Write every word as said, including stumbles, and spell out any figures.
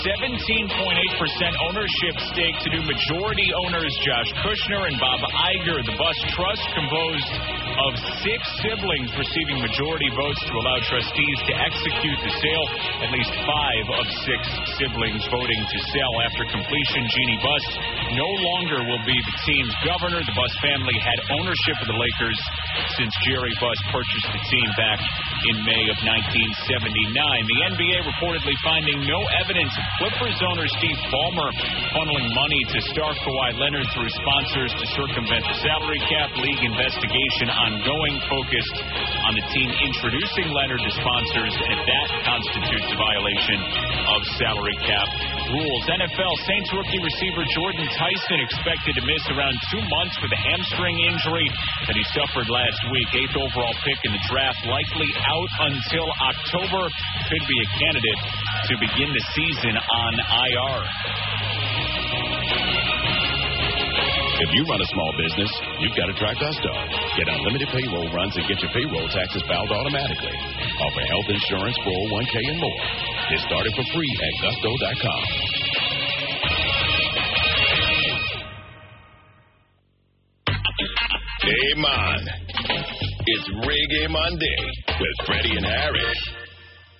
seventeen point eight percent ownership stake to new majority owners Josh Kushner and Bob Iger. The Bus Trust, composed of six siblings receiving majority votes to allow trustees to execute the sale. At least five of six siblings voting to sell. After completion, Jeannie Buss no longer will be the team's governor. The Buss family had ownership of the Lakers since Jerry Buss purchased the team back in May of nineteen seventy-nine. The N B A reportedly finding no evidence of Clippers owner Steve Ballmer funneling money to star Kawhi Leonard through sponsors to circumvent the salary cap. League investigation ongoing, focused on the team introducing Leonard to sponsors, and if that constitutes a violation of salary cap rules. N F L Saints rookie receiver Jordan Tyson expected to miss around two months with a hamstring injury that he suffered last week. Eighth overall pick in the draft, likely out until October. Could be a candidate to begin the season on I R. If you run a small business, you've got to try Gusto. Get unlimited payroll runs and get your payroll taxes filed automatically. Offer health insurance, four oh one k, and more. Get started for free at gusto dot com. Hey, man. It's Reggae Monday with Freddie and Harry.